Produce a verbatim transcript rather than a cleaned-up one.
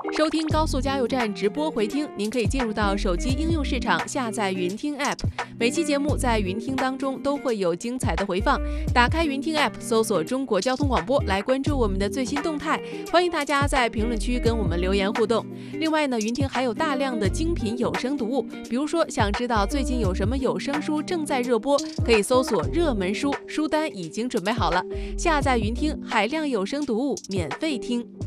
收听高速加油站直播回听，您可以进入到手机应用市场下载云听 App， 每期节目在云听当中都会有精彩的回放。打开云听 App， 搜索中国交通广播来关注我们的最新动态，欢迎大家在评论区跟我们留言互动。另外呢，云听还有大量的精品有声读物，比如说想知道最近有什么有声书正在热播，可以搜索热门书，书单已经准备好了。下载云听，海量有声读物免费听。